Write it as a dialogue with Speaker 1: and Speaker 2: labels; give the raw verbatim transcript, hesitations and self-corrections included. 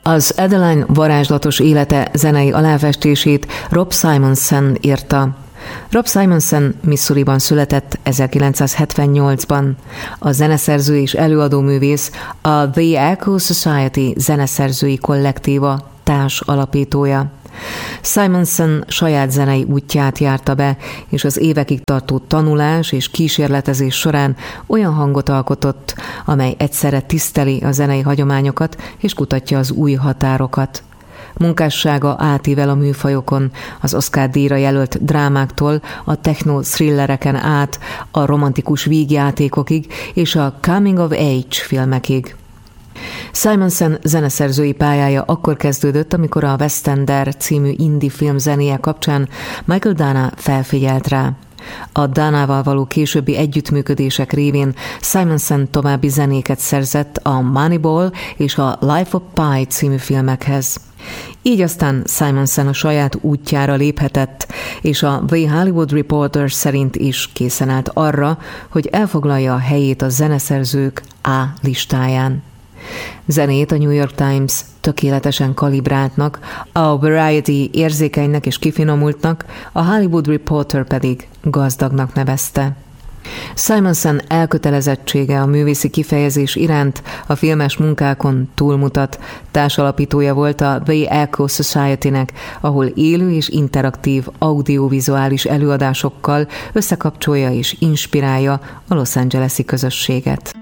Speaker 1: Az Adeline varázslatos élete zenei aláfestését Rob Simonsen írta. Rob Simonsen Missouriban született ezerkilencszázhetvennyolcban. A zeneszerző és előadóművész, a The Echo Society zeneszerzői kollektíva társ alapítója. Simonsen saját zenei útját járta be, és az évekig tartó tanulás és kísérletezés során olyan hangot alkotott, amely egyszerre tiszteli a zenei hagyományokat és kutatja az új határokat. Munkássága átível a műfajokon, az Oscar-díjra jelölt drámáktól a techno-thrillereken át, a romantikus vígjátékokig és a coming of age filmekig. Simonsen zeneszerzői pályája akkor kezdődött, amikor a Westender című indie film zenéje kapcsán Michael Dana felfigyelt rá. A Danával való későbbi együttműködések révén Simonsen további zenéket szerzett a Moneyball és a Life of Pi című filmekhez. Így aztán Simonsen a saját útjára léphetett, és a The Hollywood Reporter szerint is készen állt arra, hogy elfoglalja a helyét a zeneszerzők A listáján. Zenét a New York Times tökéletesen kalibráltnak, a Variety érzékenynek és kifinomultnak, a Hollywood Reporter pedig gazdagnak nevezte. Simonsen elkötelezettsége a művészi kifejezés iránt a filmes munkákon túlmutat. Társalapítója volt a The Echo Society-nek, ahol élő és interaktív audiovizuális előadásokkal összekapcsolja és inspirálja a Los Angeles-i közösséget.